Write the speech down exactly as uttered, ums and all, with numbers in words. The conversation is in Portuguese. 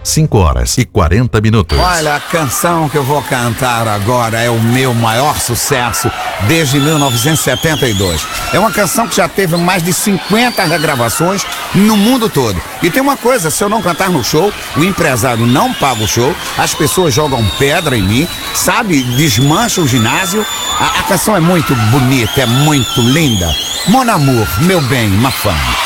cinco horas e quarenta minutos. Olha, a canção que eu vou cantar agora é o meu maior sucesso desde mil novecentos e setenta e dois. É uma canção que já teve mais de cinquenta regravações no mundo todo. E tem uma coisa, se eu não cantar no show, o empresário não paga o show, as pessoas jogam pedra em mim, sabe? Desmancha o ginásio. A, a canção é muito bonita, é muito linda. Mon amour, meu bem, ma femme.